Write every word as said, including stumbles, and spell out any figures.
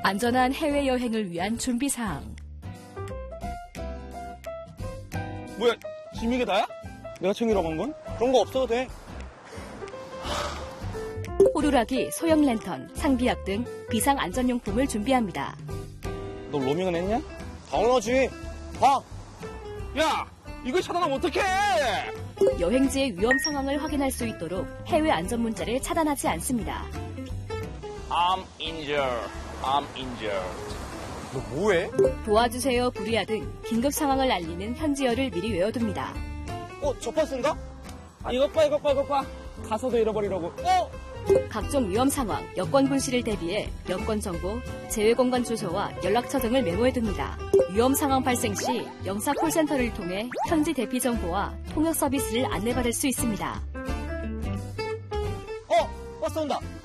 안전한 해외여행을 위한 준비사항. 뭐야, 지금 이게 다야? 내가 챙기라고 한 건? 그런 거 없어도 돼. 호루라기, 소형 랜턴, 상비약 등 비상안전용품을 준비합니다. 너 로밍은 했냐? 당연하지. 봐. 야, 이걸 차단하면 어떡해! 여행지의 위험 상황을 확인할 수 있도록 해외 안전 문자를 차단하지 않습니다. I'm injured. I'm injured. 너 뭐해? 도와주세요, 불이야 등 긴급 상황을 알리는 현지어를 미리 외워둡니다. 어, 저 버스인가? 아, 이것 봐, 이것 봐, 이것 봐. 가서도 잃어버리라고. 어? 각종 위험 상황, 여권 분실을 대비해 여권 정보, 재외공간 주소와 연락처 등을 메모해둡니다. 위험 상황 발생 시 영사 콜센터를 통해 현지 대피 정보와 통역 서비스를 안내받을 수 있습니다. 어, 버스 온다.